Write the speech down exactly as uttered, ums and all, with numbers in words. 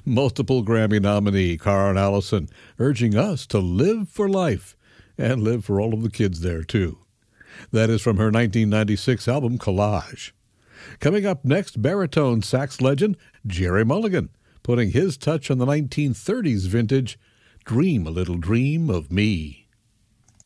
Multiple Grammy nominee Karen Allison urging us to live for life and live for all of the kids there, too. That is from her nineteen ninety-six album Collage. Coming up next, baritone sax legend Gerry Mulligan, putting his touch on the nineteen thirties vintage Dream a Little Dream of Me.